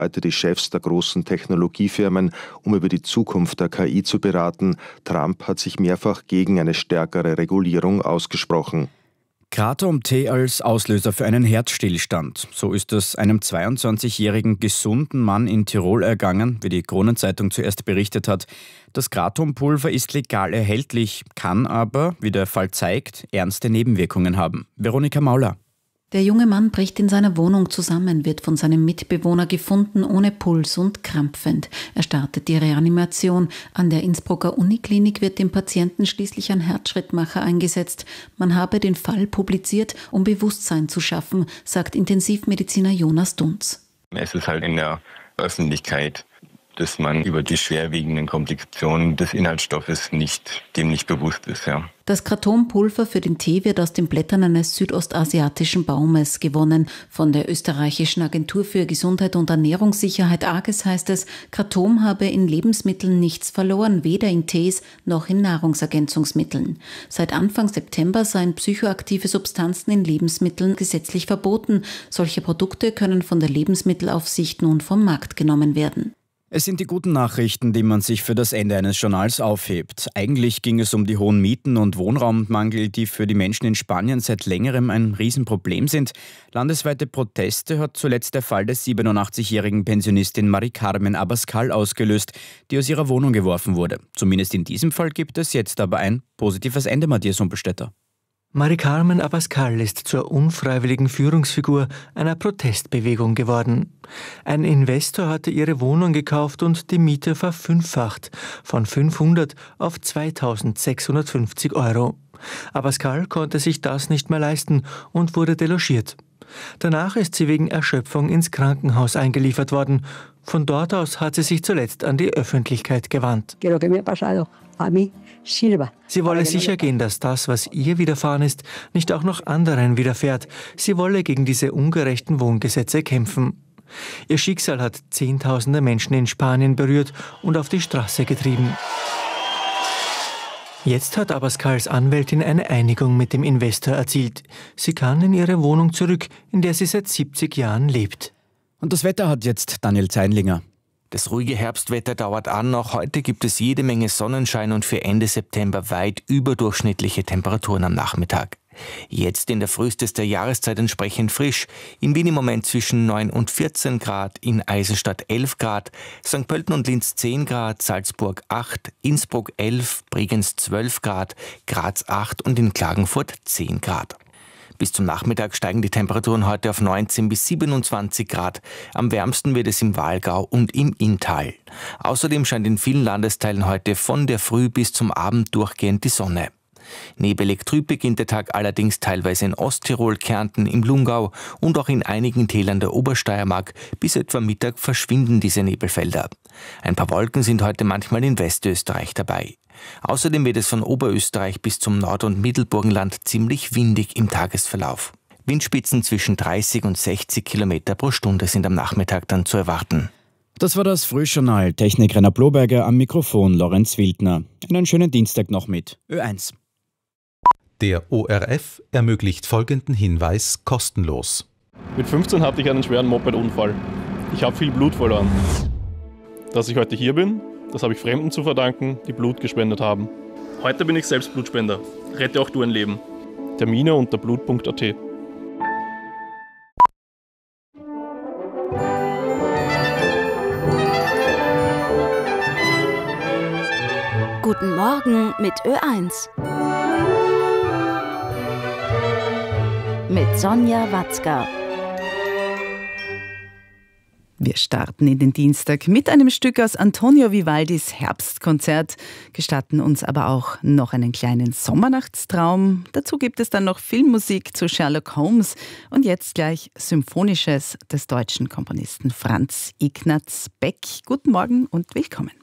heute die Chefs der großen Technologiefirmen, um über die Zukunft der KI zu beraten. Trump hat sich mehrfach gegen eine stärkere Regulierung ausgesprochen. Kratom-Tee als Auslöser für einen Herzstillstand. So ist es einem 22-jährigen gesunden Mann in Tirol ergangen, wie die Kronenzeitung zuerst berichtet hat. Das Kratompulver ist legal erhältlich, kann aber, wie der Fall zeigt, ernste Nebenwirkungen haben. Veronika Mauler. Der junge Mann bricht in seiner Wohnung zusammen, wird von seinem Mitbewohner gefunden, ohne Puls und krampfend. Er startet die Reanimation. An der Innsbrucker Uniklinik wird dem Patienten schließlich ein Herzschrittmacher eingesetzt. Man habe den Fall publiziert, um Bewusstsein zu schaffen, sagt Intensivmediziner Jonas Dunz. Es ist halt in der Öffentlichkeit, dass man über die schwerwiegenden Komplikationen des Inhaltsstoffes dem nicht bewusst ist. Ja. Das Kratompulver für den Tee wird aus den Blättern eines südostasiatischen Baumes gewonnen. Von der österreichischen Agentur für Gesundheit und Ernährungssicherheit AGES heißt es, Kratom habe in Lebensmitteln nichts verloren, weder in Tees noch in Nahrungsergänzungsmitteln. Seit Anfang September seien psychoaktive Substanzen in Lebensmitteln gesetzlich verboten. Solche Produkte können von der Lebensmittelaufsicht nun vom Markt genommen werden. Es sind die guten Nachrichten, die man sich für das Ende eines Journals aufhebt. Eigentlich ging es um die hohen Mieten und Wohnraummangel, die für die Menschen in Spanien seit längerem ein Riesenproblem sind. Landesweite Proteste hat zuletzt der Fall des 87-jährigen Pensionistin Mari Carmen Abascal ausgelöst, die aus ihrer Wohnung geworfen wurde. Zumindest in diesem Fall gibt es jetzt aber ein positives Ende, Matthias Humpelstädter. Mari Carmen Abascal ist zur unfreiwilligen Führungsfigur einer Protestbewegung geworden. Ein Investor hatte ihre Wohnung gekauft und die Miete verfünffacht, von 500 auf 2.650 €. Abascal konnte sich das nicht mehr leisten und wurde delogiert. Danach ist sie wegen Erschöpfung ins Krankenhaus eingeliefert worden. Von dort aus hat sie sich zuletzt an die Öffentlichkeit gewandt. Sie wolle sicher gehen, dass das, was ihr widerfahren ist, nicht auch noch anderen widerfährt. Sie wolle gegen diese ungerechten Wohngesetze kämpfen. Ihr Schicksal hat Zehntausende Menschen in Spanien berührt und auf die Straße getrieben. Jetzt hat Abascals Anwältin eine Einigung mit dem Investor erzielt. Sie kann in ihre Wohnung zurück, in der sie seit 70 Jahren lebt. Und das Wetter hat jetzt Daniel Zeinlinger. Das ruhige Herbstwetter dauert an. Auch heute gibt es jede Menge Sonnenschein und für Ende September weit überdurchschnittliche Temperaturen am Nachmittag. Jetzt in der frühester Jahreszeit entsprechend frisch. In Wien im Moment zwischen 9 und 14 Grad, in Eisenstadt 11 Grad, St. Pölten und Linz 10 Grad, Salzburg 8, Innsbruck 11, Bregenz 12 Grad, Graz 8 und in Klagenfurt 10 Grad. Bis zum Nachmittag steigen die Temperaturen heute auf 19 bis 27 Grad. Am wärmsten wird es im Walgau und im Inntal. Außerdem scheint in vielen Landesteilen heute von der Früh bis zum Abend durchgehend die Sonne. Nebelig trüb beginnt der Tag allerdings teilweise in Osttirol, Kärnten, im Lungau und auch in einigen Tälern der Obersteiermark. Bis etwa Mittag verschwinden diese Nebelfelder. Ein paar Wolken sind heute manchmal in Westösterreich dabei. Außerdem wird es von Oberösterreich bis zum Nord- und Mittelburgenland ziemlich windig im Tagesverlauf. Windspitzen zwischen 30 und 60 Kilometer pro Stunde sind am Nachmittag dann zu erwarten. Das war das Frühjournal. Technik Rainer Bloberger, am Mikrofon Lorenz Wildner. Einen schönen Dienstag noch mit Ö1. Der ORF ermöglicht folgenden Hinweis kostenlos. Mit 15 hatte ich einen schweren Moped-Unfall. Ich habe viel Blut verloren. Dass ich heute hier bin, das habe ich Fremden zu verdanken, die Blut gespendet haben. Heute bin ich selbst Blutspender. Rette auch du ein Leben. Termine unter blut.at. Guten Morgen mit Ö1. Mit Sonja Watzka. Wir starten in den Dienstag mit einem Stück aus Antonio Vivaldis Herbstkonzert, gestatten uns aber auch noch einen kleinen Sommernachtstraum. Dazu gibt es dann noch Filmmusik zu Sherlock Holmes und jetzt gleich Symphonisches des deutschen Komponisten Franz Ignaz Beck. Guten Morgen und willkommen.